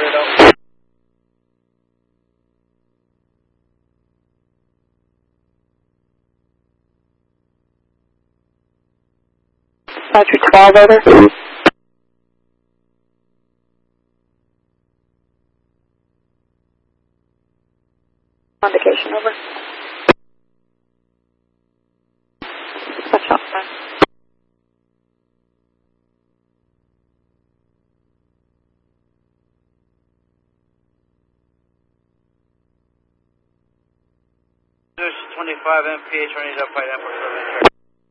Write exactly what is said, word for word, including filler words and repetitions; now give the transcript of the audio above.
zero. Roger, twelve over. Indication over. That's all fine. twenty-five M P H running up by network.